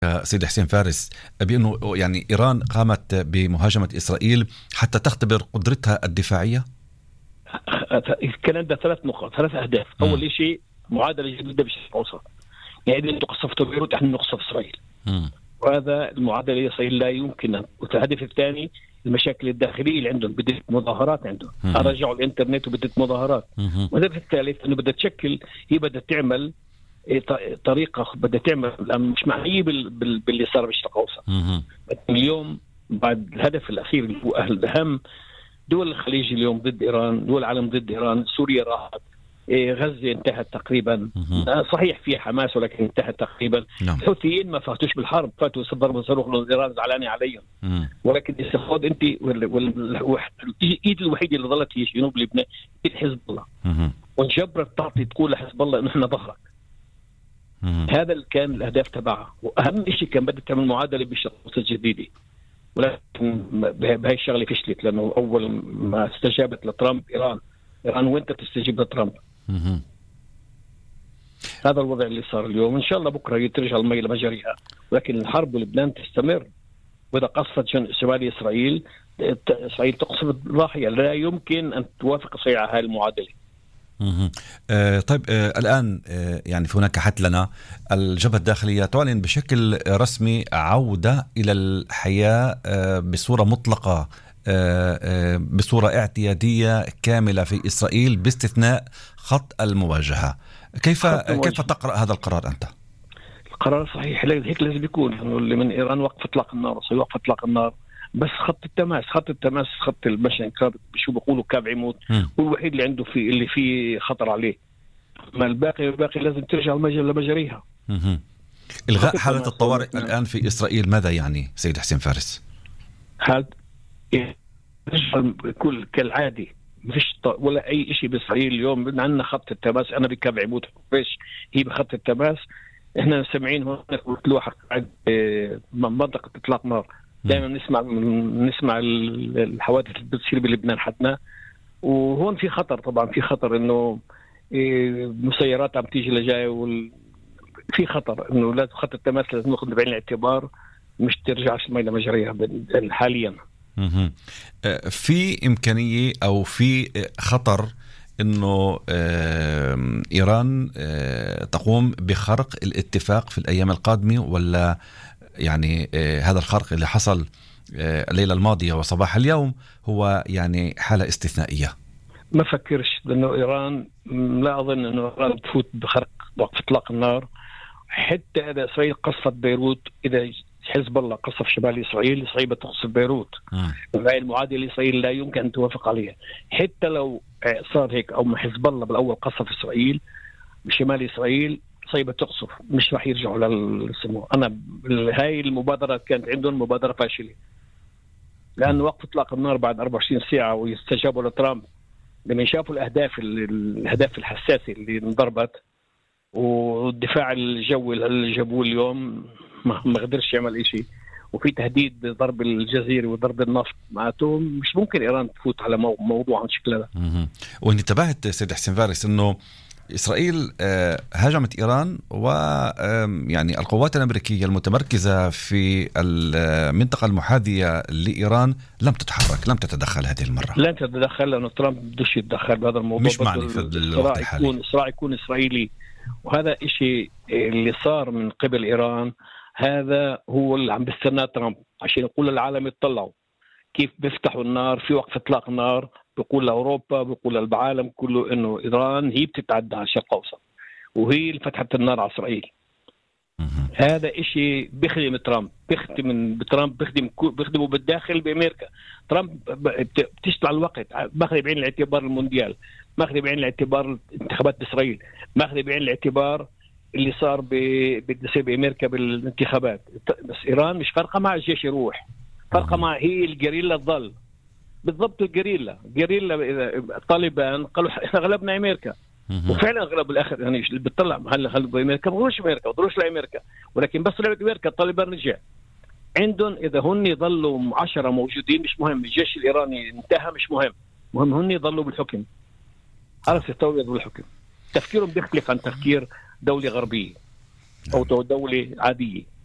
سيد حسين فارس بأنه يعني إيران قامت بمهاجمة إسرائيل حتى تختبر قدرتها الدفاعية؟ الكلام ده 3 نقاط 3 أهداف. أول شيء معادلة جديدة بالشرق الأوسط، يعني إذا قصفتوا بيروت احنا نقصف إسرائيل، وهذا المعادلة إسرائيل لا يمكن. والهدف الثاني المشاكل الداخلية اللي عندهم، بدت مظاهرات عندهم، رجعوا الإنترنت وبدت مظاهرات. والهدف الثالث إنه بدها تشكل، هي بدها تعمل طريقة، بدها تعمل مش معنية باللي صار بالشرق الأوسط. اليوم بعد الهدف الأخير اللي هو الأهم، دول الخليج اليوم ضد إيران، دول العالم ضد إيران، سوريا راحت، غزة انتهت تقريبا، صحيح في حماس ولكن انتهت تقريبا. الحوثيين ما فاتوش بالحرب، فاتوا ضرب صاروخ لإيران زعلانة عليهم. ولكن استخدام انت الايد الوحيدة اللي ظلت هي جنوب لبنان، ايد حزب الله، وانجبرت تعطي تقول لحزب الله انه احنا ظهرك. هذا اللي كان الاهداف تبعها، واهم شيء كان بدها تعمل معادله بالشرق الاوسط الجديده، ولكن بهاي الشغله فشلت، لانه اول ما استجابت لترامب ايران وين تستجيب لترامب؟ هذا الوضع اللي صار اليوم. ان شاء الله بكره ترجع المي لمجاريها، لكن الحرب بلبنان تستمر، واذا قصفت شمال اسرائيل تقصف الضاحيه، لا يمكن ان توافق إسرائيل على هذه المعادله. طيب الآن يعني هناك حتلنا الجبهة الداخلية تعلن بشكل رسمي عودة إلى الحياة بصورة مطلقة، بصورة اعتيادية كاملة في إسرائيل باستثناء خط المواجهة. كيف تقرأ هذا القرار أنت؟ القرار صحيح، هيك لازم يكون، إنه اللي من إيران وقف إطلاق النار، وقف إطلاق النار، بس خط التماس خط المشي شو بيقولوا كاب عمود هو الوحيد اللي عنده اللي فيه خطر عليه. ما الباقي لازم ترجع لمجاريها. إلغاء حالة الطوارئ الآن في إسرائيل ماذا يعني سيد حسين فارس؟ حال كل كالعادي، مفيش ولا أي شيء بإسرائيل اليوم. عندنا خط التماس، أنا بكاب عمود فيش هي بخط التماس. إحنا سامعين هناك لوحة منطقة إطلاق نار، دائما نسمع الحوادث اللي بتصير بلبنان حدنا. وهون في خطر، طبعا في خطر انه مسيرات عم تيجي لجاي، في خطر انه لازم خط التماس لازم ناخذ بعين الاعتبار، مش ترجعش المي لمجريها حاليا. في امكانيه او في خطر انه ايران تقوم بخرق الاتفاق في الايام القادمه، ولا يعني هذا الخرق اللي حصل الليلة الماضية وصباح اليوم هو يعني حالة استثنائية؟ ما فكرش، لأنه إيران لا أظن أنه إيران تفوت بخرق وقف إطلاق النار. حتى إذا إسرائيل قصفت بيروت، إذا حزب الله قصف شمال إسرائيل بتقصف بيروت. هاي المعادلة لإسرائيل لا يمكن أن توافق عليها. حتى لو صار هيك، أو حزب الله بالأول قصف إسرائيل بشمال إسرائيل، صيبة تقصف، مش راح يرجعوا للسمو. أنا هاي المبادرة كانت عندهم مبادرة فاشلة، لأن وقف إطلاق النار بعد 24 ساعة ويستجابوا لترامب لما شافوا الأهداف الحساسة اللي انضربت، والدفاع الجوي اللي جابوه اليوم ما قدرش يعمل إشي، وفي تهديد بضرب الجزيرة وضرب النفط. معناته مش ممكن إيران تفوت على موضوع عن شكل هذا. وإن انتبهت سيد حسين فارس إنه إسرائيل هاجمت إيران، ويعني القوات الأمريكية المتمركزة في المنطقة المحاذية لإيران لم تتحرك، لم تتدخل هذه المرة. لن تتدخل لأنه ترامب بدوش يتدخل بهذا الموضوع، مش معني في الوقت الحالي. الصراع يكون إسرائيلي، وهذا إشي اللي صار من قبل إيران. هذا هو اللي عم بيستناه ترامب عشان يقول للعالم يطلعوا كيف بيفتحوا النار في وقف إطلاق نار. بيقول لأوروبا، بيقول للعالم كله إنه إيران هي بتتعدى على الشرق الأوسط، وهي اللي فتحت النار على إسرائيل. هذا إشي بيخدم ترامب، بيخدمه بالداخل بأمريكا. ترامب بتشتغل على الوقت، ماخذ بعين الاعتبار المونديال، ماخذ بعين الاعتبار انتخابات إسرائيل، ماخذ بعين الاعتبار اللي صار بأمريكا بالانتخابات. بس إيران مش فارقة مع الجيش يروح، فارقة مع هي الجريلا تظل. بالضبط الجريلا إذا طالبان قالوا إحنا غلبنا أمريكا، وفعلا غلبوا الآخر. يعني اللي بتطلع هل غلبوا أمريكا؟ ما ضروش لأمريكا، ولكن بس لعبت أمريكا طالبان رجع عندهم. إذا هن يضلوا 10 موجودين مش مهم، الجيش الإيراني انتهى مش مهم هن يضلوا بالحكم، خلاص يستوردوا بالحكم. تفكيرهم بيختلف عن تفكير دولة غربية أو دولة عادية.